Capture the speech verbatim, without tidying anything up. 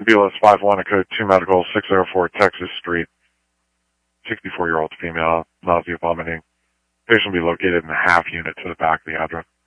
ambulance five one, code two medical, six oh four Texas Street. sixty-four-year-old female, nausea, vomiting. Patient will be located in the half unit to the back of the address.